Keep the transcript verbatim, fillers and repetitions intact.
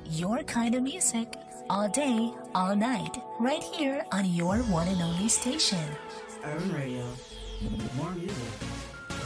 your kind of music, all day, all night, right here on your one and only station. Urban Radio. More music.